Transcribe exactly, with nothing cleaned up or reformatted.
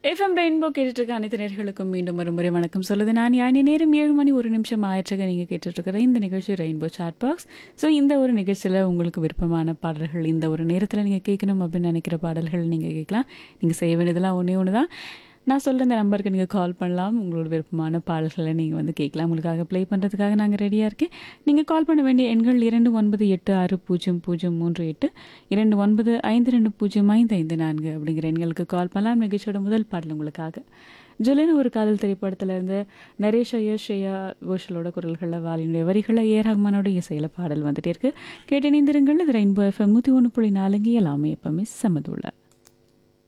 FM rainbow கேட்டுட்டு இருக்க அனைத்து நேர்களுக்கும் மீண்டும் ஒரு முறை வணக்கம் சொல்லுது. நான் யானி நேரம் ஏழு மணி ஒரு நிமிஷம் ஆயிற்றுக்கு நீங்கள் கேட்டுட்டு இருக்கிற இந்த நிகழ்ச்சி ரெயின்போ சாட் பாக்ஸ். ஸோ இந்த ஒரு நிகழ்ச்சியில் உங்களுக்கு விருப்பமான பாடல்கள் இந்த ஒரு நேரத்தில் நீங்கள் கேட்கணும் அப்படின்னு நினைக்கிற பாடல்கள் நீங்கள் கேட்கலாம். நீங்கள் செய்ய வேண்டியதெல்லாம் ஒன்றே ஒன்று தான். நான் சொல்கிற இந்த நம்பருக்கு நீங்கள் கால் பண்ணலாம். உங்களோட விருப்பமான பாடல்களை நீங்கள் வந்து கேட்கலாம். உங்களுக்காக ப்ளே பண்ணுறதுக்காக நாங்கள் ரெடியாக இருக்கேன். நீங்கள் கால் பண்ண வேண்டிய எண்கள் இரண்டு ஒன்பது எட்டு ஆறு பூஜ்ஜியம் பூஜ்ஜியம் மூன்று எட்டு இரண்டு ஒன்பது ஐந்து ரெண்டு பூஜ்ஜியம் ஐந்து ஐந்து நான்கு அப்படிங்கிற எண்களுக்கு கால் பண்ணலாம். நிகழ்ச்சியோட முதல் பாடல் உங்களுக்காக ஜுலின்னு ஒரு காதல் திரைப்படத்தில் இருந்து நரேஷ் ஐயர் ஸ்ரேயா கோஷலோட குரல்களில் வாலினுடைய வரிகளை ஏ ரஹ்மானோட இசையில் பாடல் வந்துட்டே இருக்கு. கேட்டு இணைந்திருங்கள். இது ரெயின்போ எஃப்எம் நூற்றி ஒன்று புள்ளி நாலுங்க எல்லாமே எப்பவுமே சமதுள்ள